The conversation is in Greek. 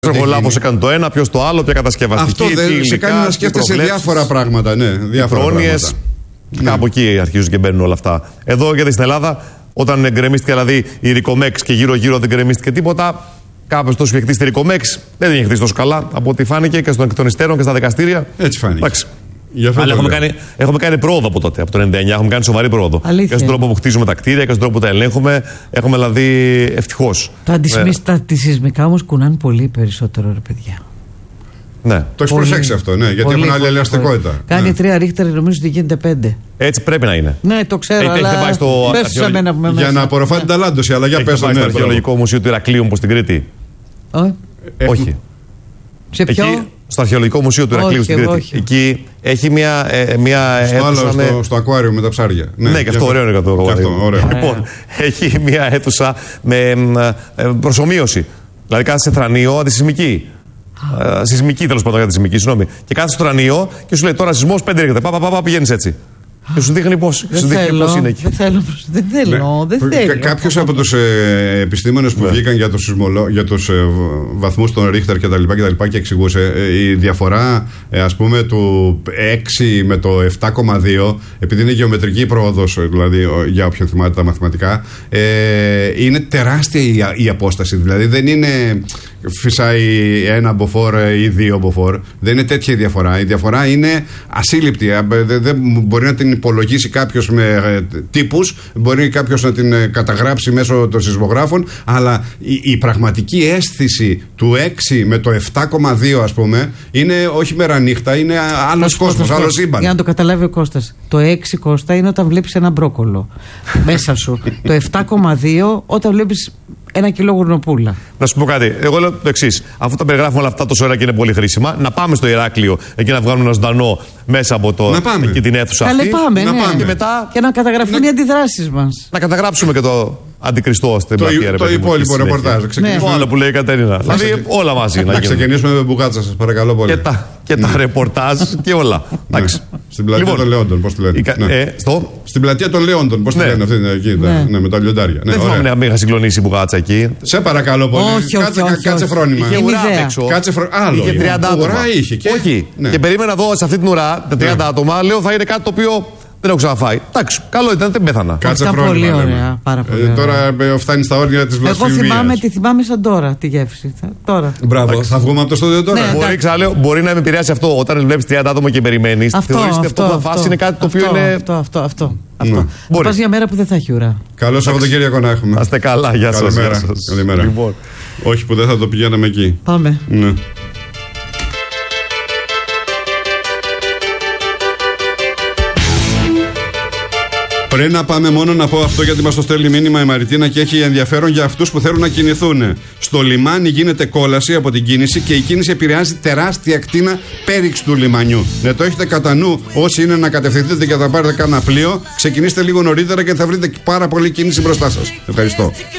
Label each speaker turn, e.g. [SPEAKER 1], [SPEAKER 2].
[SPEAKER 1] Ο Λάβος έκανε το ένα, ποιος το άλλο, ποια κατασκευαστική.
[SPEAKER 2] Αυτό δεν σε κάνει να σκέφτεσαι διάφορα πράγματα. Ναι, διάφορα πράγματα.
[SPEAKER 1] Κάπου εκεί αρχίζουν και μπαίνουν όλα αυτά. Εδώ γιατί στην Ελλάδα, όταν γκρεμίστηκε δηλαδή η Ρικομέξ και γύρω-γύρω δεν γκρεμίστηκε τίποτα, κάποιος τόσο είχε χτίσει τη Ρικομέξ, δεν είχε χτίσει τόσο καλά από ό,τι φάνηκε και στον εκ των υστέρων και στα δικαστήρια.
[SPEAKER 2] Έτσι φάνηκε.
[SPEAKER 1] Εντάξει. Αλλά έχουμε κάνει πρόοδο από τότε, από το 1999. Έχουμε κάνει σοβαρή πρόοδο.
[SPEAKER 3] Αλήθεια.
[SPEAKER 1] Και στον τρόπο που χτίζουμε τα κτίρια και στον τρόπο που τα ελέγχουμε. Έχουμε δηλαδή ευτυχώς.
[SPEAKER 3] Τα αντισυσμικά όμως κουνάνε πολύ περισσότερο, ρε παιδιά.
[SPEAKER 1] Ναι.
[SPEAKER 2] Το έχεις προσέξει αυτό, ναι, γιατί έχουν άλλη ελαστικότητα.
[SPEAKER 3] Κάνει 3 ρίχτερ, νομίζω ότι γίνεται 5.
[SPEAKER 1] Έτσι πρέπει να είναι.
[SPEAKER 3] Ναι, το ξέρω. Αλλά
[SPEAKER 1] πάει στο
[SPEAKER 2] για να απορροφά την ταλάντωση, αλλά για πες το.
[SPEAKER 1] Πάει στο Αρχαιολογικό Μουσείο του Ηρακλείου που στην Κρήτη. Όχι.
[SPEAKER 3] Σε ποιο?
[SPEAKER 1] Στο Αρχαιολογικό Μουσείο του Ηρακλείου στην Κρήτη. Εκεί έχει μια αίθουσα.
[SPEAKER 2] Στο ακουάριο με τα ψάρια.
[SPEAKER 1] Ναι, και αυτό ωραίο είναι το ακουάριο. Λοιπόν, έχει μια αίθουσα με προσομοίωση. Δηλαδή κάθε σε θρανείο αντισυσμική. Σεισμική τέλος πάντων, σεισμική, συγγνώμη. Και κάθε στο θρανείο και σου λέει τώρα σεισμός 5 ρίχτερ. Παπα, πηγαίνεις έτσι. Και σου δείχνει πώς είναι εκεί.
[SPEAKER 3] Δεν θέλω.
[SPEAKER 2] Κάποιος από τους επιστήμονες που βγήκαν για τους βαθμούς των Ρίχτερ και τα λοιπά και εξηγούσε η διαφορά ας πούμε του 6 με το 7,2, επειδή είναι γεωμετρική πρόοδος δηλαδή για όποιον θυμάται τα μαθηματικά, είναι τεράστια η απόσταση, δηλαδή δεν είναι φυσάει 1 μποφόρ ή 2 μποφόρ, δεν είναι τέτοια η διαφορά. Η διαφορά είναι ασύλληπτη, δεν μπορεί να την υπολογίσει κάποιος με τύπους, μπορεί κάποιος να την καταγράψει μέσω των σεισμογράφων, αλλά η πραγματική αίσθηση του 6 με το 7,2 ας πούμε είναι όχι μέρα νύχτα, είναι άλλος κόσμος, άλλο σύμπαν.
[SPEAKER 3] Για να το καταλάβει ο Κώστας, το 6 Κώστα είναι όταν βλέπεις ένα μπρόκολο μέσα σου. Το 7,2 όταν βλέπεις 1 κιλό γουρνοπούλα. Να
[SPEAKER 1] σου πω κάτι. Εγώ λέω το εξής. Αφού τα περιγράφουμε όλα αυτά τόσο ωραία και είναι πολύ χρήσιμα, να πάμε στο Ηράκλειο εκεί να βγάλουμε ένα ζωντανό μέσα από εκεί την αίθουσα αυτή.
[SPEAKER 3] Πάμε,
[SPEAKER 1] να
[SPEAKER 3] ναι.
[SPEAKER 1] πάμε. Και μετά.
[SPEAKER 3] Και να καταγραφούν οι αντιδράσεις μας.
[SPEAKER 1] Να καταγράψουμε και το αντικριστό στην πλατεία.
[SPEAKER 2] Το υπόλοιπο ρεπορτάζ.
[SPEAKER 1] Το άλλο που λέει η Κατερίνα. Δηλαδή όλα μαζί.
[SPEAKER 2] Να ξεκινήσουμε με μπουγάτσα, σας παρακαλώ πολύ.
[SPEAKER 1] Και τα ρεπορτάζ και όλα.
[SPEAKER 2] Στην πλατεία των Λέοντων, πώς τη λένε. Στην πλατεία των Λέοντων, πώς τη λένε αυτή εκεί, με τα λιοντάρια.
[SPEAKER 1] Δεν θυμάμαι να μην είχα συγκλονίσει η μπουγάτσα εκεί.
[SPEAKER 2] Σε παρακαλώ πολύ. Κάτσε φρόνημα.
[SPEAKER 1] Είχε ουρά απ' έξω.
[SPEAKER 2] Είχε
[SPEAKER 1] 30 άτομα.
[SPEAKER 2] Όχι.
[SPEAKER 1] Και περίμενα εδώ σε αυτή την ουρά, τα 30 άτομα, λέω θα είναι κάτι το οποίο δεν έχω ξαναφάει. Εντάξει, καλό ήταν, δεν πέθανα.
[SPEAKER 2] Κάτσε φρόνημα.
[SPEAKER 3] Πολύ ωραία. Πάρα πολύ ωραία.
[SPEAKER 2] Τώρα φτάνει στα όρια τη βλασφημίας.
[SPEAKER 3] Εγώ θυμάμαι σαν τώρα τη γεύση. Τώρα.
[SPEAKER 2] Μπράβο, θα βγούμε από το στούντιο τώρα.
[SPEAKER 1] Μπορεί να με επηρεάσει αυτό. Όταν βλέπει 30 άτομα και περιμένει, θεωρεί ότι αυτό που θα φάσει είναι κάτι το οποίο είναι.
[SPEAKER 3] Αυτό. Θα πας για μέρα που δεν θα έχει ουρά.
[SPEAKER 2] Καλό Σαββατοκύριακο να έχουμε.
[SPEAKER 1] Να είστε καλά, γεια σας.
[SPEAKER 2] Καλημέρα. Όχι που δεν θα το πηγαίναμε εκεί.
[SPEAKER 3] Πάμε.
[SPEAKER 2] Πριν να πάμε, μόνο να πω αυτό γιατί μας το στέλνει μήνυμα η Μαριτίνα και έχει ενδιαφέρον για αυτούς που θέλουν να κινηθούν. Στο λιμάνι γίνεται κόλαση από την κίνηση και η κίνηση επηρεάζει τεράστια ακτίνα πέριξ του λιμανιού. Ναι, το έχετε κατά νου όσοι είναι να κατευθυνθείτε και θα πάρετε κάνα πλοίο. Ξεκινήστε λίγο νωρίτερα και θα βρείτε πάρα πολλή κίνηση μπροστά σας. Ευχαριστώ.